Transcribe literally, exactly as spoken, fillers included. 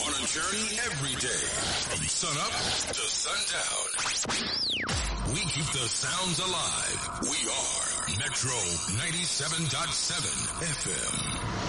On a journey every day, from sun up to sundown. We keep the sounds alive. We are Metro ninety-seven point seven F M.